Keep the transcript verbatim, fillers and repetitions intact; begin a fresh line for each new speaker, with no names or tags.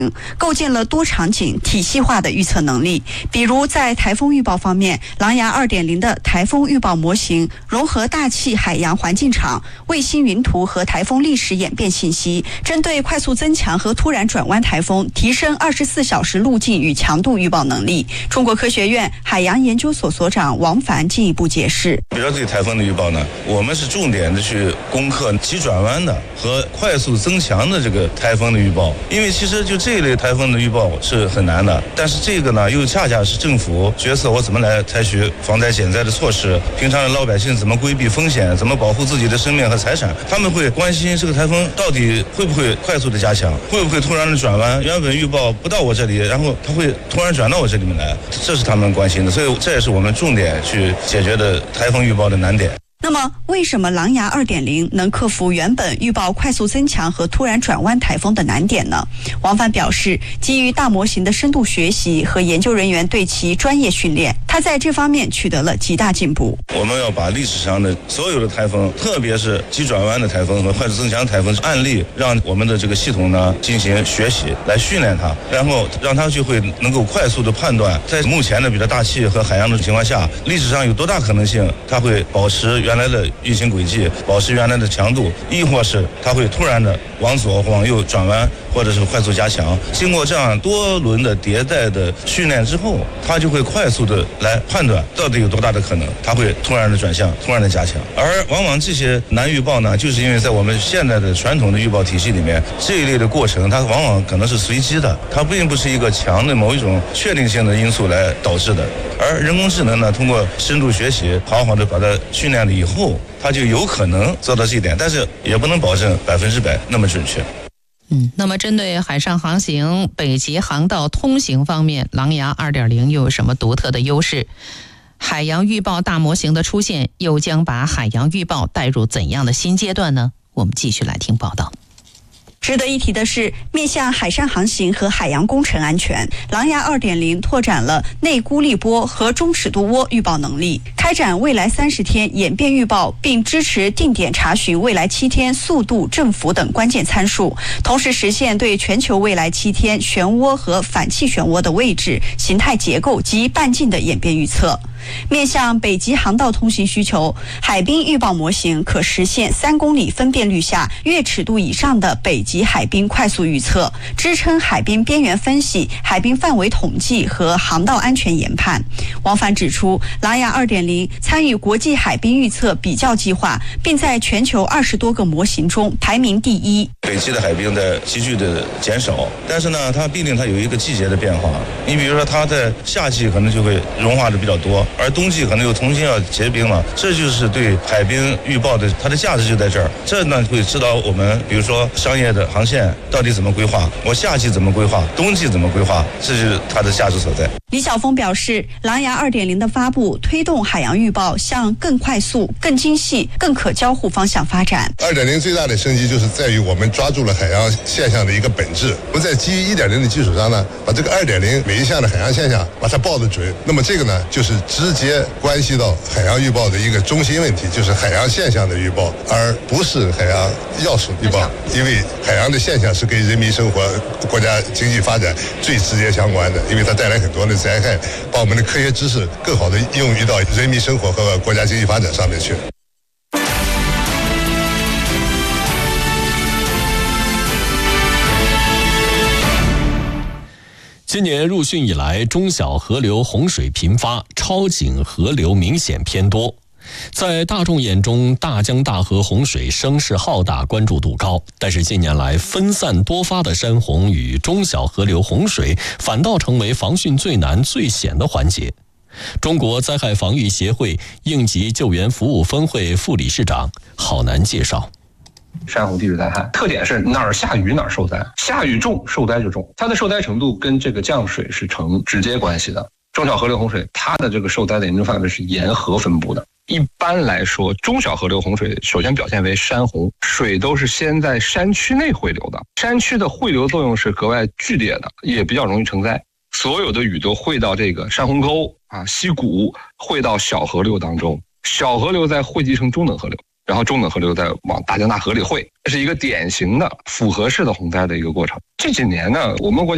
构建了多场景体系化的预测能力。比如在台风预报方面，狼牙 二点零 的台风预报模型融合大气海洋环境场、卫星云图和台风历史演变信息，针对快速增强和突然转弯台风提升二十四小时路径与强度预报能力。中国科学院海洋研究所所长王凡进一步解释，
比如对台风的预报呢，我们是重点的去攻克急转弯的和快速增强的这个台风的预报，因为其实就这一类台风的预报是很难的，但是这个呢又恰恰是政府决策我怎么来采取防灾减灾的措施，平常的老百姓怎么规避风险，怎么保护自己的生命和财产，他们会关心这个台风到底会不会快速的加强，会不会突然的转弯，原本预报不到我这里，然后它会突然转到我这里面来，这是他们关心的，所以这也是我们重点去解决的台风预报的难点。
那么为什么狼牙 二点零 能克服原本预报快速增强和突然转弯台风的难点呢？王帆表示，基于大模型的深度学习和研究人员对其专业训练，他在这方面取得了极大进步。
我们要把历史上的所有的台风，特别是急转弯的台风和快速增强台风案例，让我们的这个系统呢进行学习，来训练它，然后让它就会能够快速的判断，在目前的比较大气和海洋的情况下，历史上有多大可能性它会保持原来的运行轨迹，保持原来的强度，亦或是它会突然的往左往右转弯，或者是快速加强。经过这样多轮的迭代的训练之后，它就会快速的来判断到底有多大的可能它会突然的转向，突然的加强。而往往这些难预报呢，就是因为在我们现在的传统的预报体系里面，这一类的过程它往往可能是随机的，它并不是一个强的某一种确定性的因素来导致的。而人工智能呢，通过深度学习，好好的把它训练了以后，它就有可能做到这一点，但是也不能保证百分之百那么准确。
嗯，那么针对海上航行、北极航道通行方面，狼牙 二点零 又有什么独特的优势？海洋预报大模型的出现，又将把海洋预报带入怎样的新阶段呢？我们继续来听报道。
值得一提的是，面向海上航行和海洋工程安全，狼牙 二点零 拓展了内孤立波和中尺度涡预报能力，开展未来三十天演变预报，并支持定点查询未来七天速度、振幅等关键参数，同时实现对全球未来七天漩涡和反气漩涡的位置、形态结构及半径的演变预测。面向北极航道通行需求，海冰预报模型可实现三公里分辨率下月尺度以上的北极海冰快速预测，支撑海冰边缘分析、海冰范围统计和航道安全研判。王帆指出，狼牙 二点零 参与国际海冰预测比较计划，并在全球二十多个模型中排名第一。
北极的海冰在急剧的减少，但是呢，它必定它有一个季节的变化。你比如说，它在夏季可能就会融化的比较多，而冬季可能又重新要结冰了，这就是对海冰预报的它的价值就在这儿。这呢会指导我们，比如说商业的航线到底怎么规划，我夏季怎么规划，冬季怎么规划，这是它的价值所在。
李晓峰表示，狼牙 二点零 的发布推动海洋预报向更快速、更精细、更可交互方向发展。
二点零 最大的升级就是在于我们抓住了海洋现象的一个本质，我们在基于一点零的基础上呢，把这个二点零每一项的海洋现象把它报得准。那么这个呢，就是直接关系到海洋预报的一个中心问题，就是海洋现象的预报，而不是海洋要素预报。因为海洋的现象是跟人民生活、国家经济发展最直接相关的，因为它带来很多的灾害，把我们的科学知识更好的用于到人民生活和国家经济发展上面去。
今年入汛以来，中小河流洪水频发，超警河流明显偏多。在大众眼中，大江大河洪水声势浩大，关注度高。但是近年来，分散多发的山洪与中小河流洪水反倒成为防汛最难最险的环节。中国灾害防御协会应急救援服务分会副理事长郝楠介绍，
山洪地质灾害特点是哪儿下雨哪儿受灾，下雨重受灾就重，它的受灾程度跟这个降水是成直接关系的。中小河流洪水它的这个受灾的严重范围是沿河分布的。一般来说，中小河流洪水首先表现为山洪，水都是先在山区内汇流的，山区的汇流作用是格外剧烈的，也比较容易成灾。所有的雨都汇到这个山洪沟啊、溪谷，汇到小河流当中，小河流再汇集成中等河流，然后中等河流再往大江大河里汇，这是一个典型的复合式的洪灾的一个过程。这几年呢，我们国家